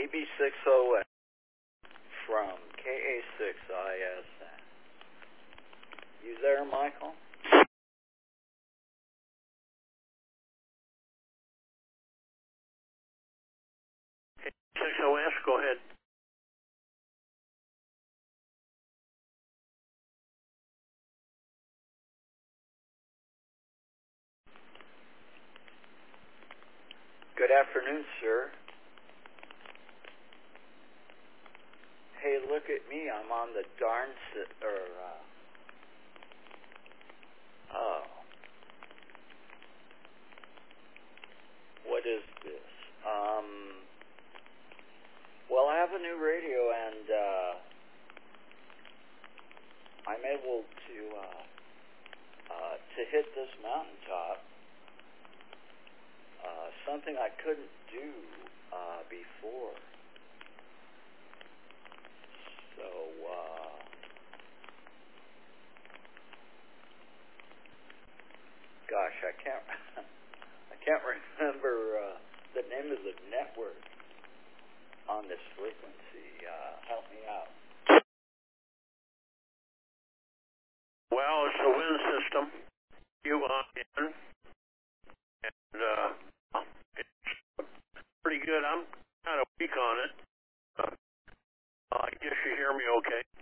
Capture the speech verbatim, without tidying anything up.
E B six O N from K A six I S N. You there, Michael? six O S, go ahead. Good afternoon, sir. Hey, look at me. I'm on the darn sit or uh oh. What is this? Um well, I have a new radio and uh I'm able to uh uh to hit this mountaintop. Uh something I couldn't do uh before. So uh gosh, I can't I can't remember uh, the name of the network on this frequency. Uh, help me out. Well, it's a wind system. You on in, and uh, it's pretty good. I'm kind of weak on it. Uh, I guess you hear me okay.